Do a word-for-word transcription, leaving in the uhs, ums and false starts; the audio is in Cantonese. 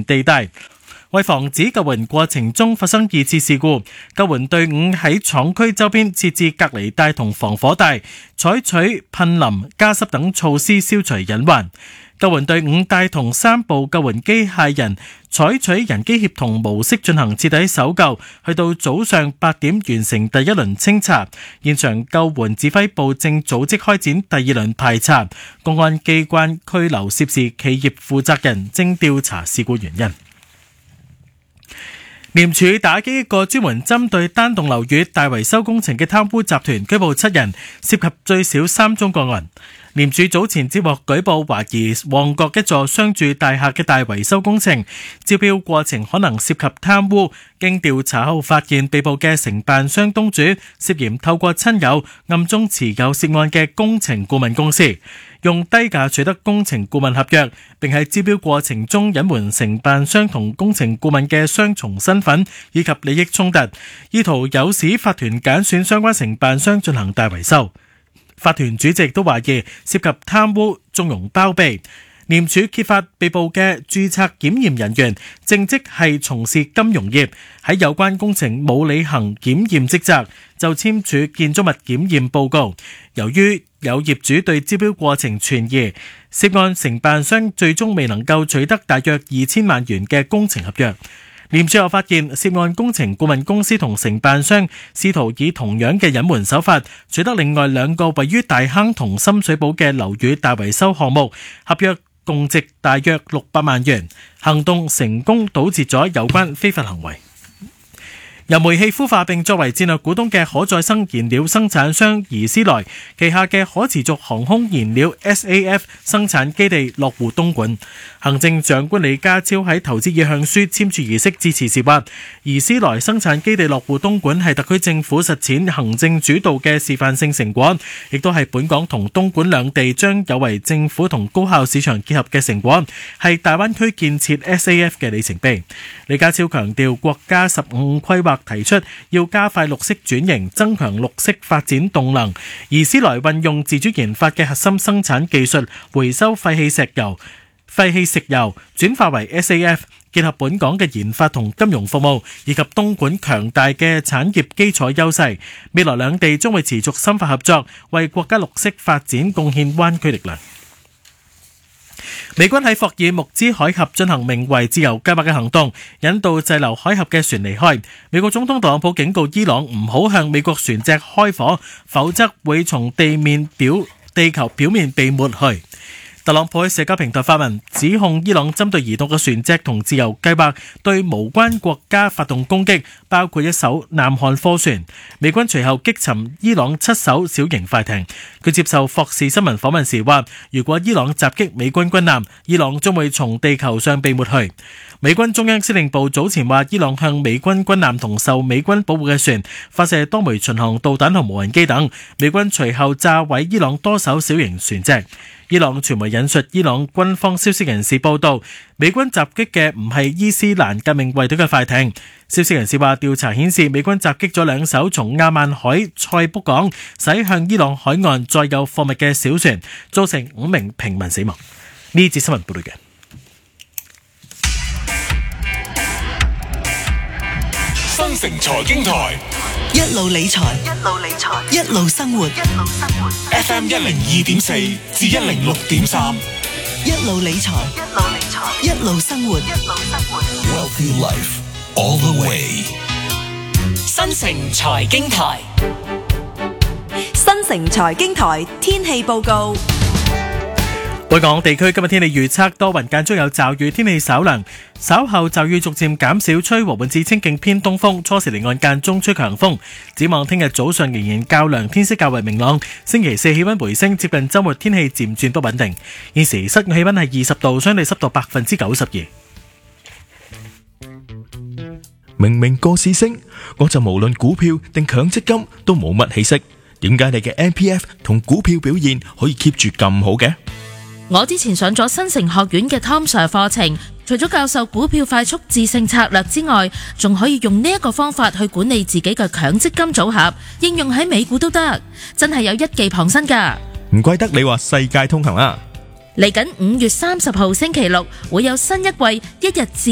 權地帶。為防止救援過程中發生二次事故，救援隊伍喺廠區周邊設置隔離帶同防火帶，採取噴淋、加濕等措施消除隱患。救援隊伍帶同三部救援機械人，採取人機協同模式進行徹底搜救，去到早上八點完成第一輪清查。現場救援指揮部正組織開展第二輪排查，公安機關拘留涉事企業負責人，正調查事故原因。廉署打擊一個專門針對單棟樓宇大維修工程嘅貪污集團，拘捕七人，涉及最少三宗個案。廉署早前接獲舉報，懷疑旺角一座商住大廈嘅大維修工程招標過程可能涉及貪污。經調查後發現，被捕嘅承辦商東主涉嫌透過親友暗中持有涉案嘅工程顧問公司，用低價取得工程顧問合約，並喺招標過程中隱瞞承辦商同工程顧問嘅雙重身份以及利益衝突，意圖誘使法團揀選相關承辦商進行大維修。法團主席都懷疑涉及貪污、縱容包庇。廉署揭發被捕嘅註冊檢驗人員正職係從事金融業，喺有關工程冇履行檢驗職責，就簽署建築物檢驗報告。由於有業主對招標過程存疑，涉案承辦商最終未能夠取得大約二千萬元嘅工程合約。廉署又發現，涉案工程顧問公司同承辦商試圖以同樣嘅隱瞞手法，取得另外兩個位於大坑同深水埗嘅樓宇大維修項目，合約共值大約六百萬元。行動成功堵截咗有關非法行為。由煤氣孵化並作為戰略股東嘅可再生燃料生產商怡斯萊旗下嘅可持續航空燃料 S A F 生產基地落戶東莞。行政長官李家超喺投資意向書簽署儀式致辭時話，怡斯萊生產基地落戶東莞係特區政府實踐行政主導嘅示範性成果，亦都係本港同東莞兩地將有為政府同高效市場結合嘅成果，係大灣區建設 S A F 嘅里程碑。李家超強調，國家十五規劃提出要加快綠色轉型，增強綠色發展動能。怡斯萊運用自主研發嘅核心生產技術，回收廢棄石油、廢棄食油，轉化為 S A F， 結合本港嘅研發同金融服務，以及東莞強大嘅產業基礎優勢，未來兩地將會持續深化合作，為國家綠色發展貢獻灣區力量。美軍喺霍爾木茲海峽進行名為自由計劃嘅行動，引導滯留海峽嘅船離開。美國總統特朗普警告伊朗唔好向美國船隻開火，否則會從地面表地球表面被抹去。特朗普喺社交平台發文指控伊朗針對移動嘅船隻同自由計劃對無關國家發動攻擊，包括一艘南韓貨船。美軍隨後擊沉伊朗七艘小型快艇。佢接受霍士新聞訪問時話，如果伊朗襲擊美軍軍艦，伊朗將會從地球上被抹去。美軍中央司令部早前話，伊朗向美軍軍艦同受美軍保護嘅船發射多枚巡航導彈同無人機等。美軍隨後炸毀伊朗多艘小型船隻。伊朗傳媒引述伊朗軍方消息人士報道，美軍襲擊嘅唔係伊斯蘭革命衛隊嘅快艇。消息人士話，調查顯示美軍襲擊咗兩艘從亞曼海塞卜港駛向伊朗海岸載有貨物嘅小船，造成五名平民死亡。呢節新聞報道嘅。 新城財經台， 一路理財，一路理財，一路生活，一路生活。 F M 一零二點四至一零六點三， 一路理財，一路理財，一路生活，一路生活。 Wealthy life all the way。 新城財經台，新城財經台天氣報告。 本港地區今日天氣預測多雲間中有驟雨，天氣稍涼，稍後驟雨逐漸減少，吹和緩至清勁偏東風，初時離岸間中吹強風。展望聽日早上仍然較涼，天色較為明朗。星期四氣溫回升，接近周末天氣漸轉不穩定。現時室外氣溫係二十度，相對濕度百分之九十二。 明明個市升，我就無論股票定強積金都冇乜起色，點解你嘅 M P F 同股票表現可以 keep 住咁好嘅？ 我之前上咗新城學院嘅 Tom Sir 課程，除咗教授股票快速致勝策略之外，仲可以用呢一個方法去管理自己嘅強積金組合，應用喺美股都得，真係有一技傍身㗎。 唔怪得你話世界通行啦！ 嚟緊五月三十號星期六會有新一季一日至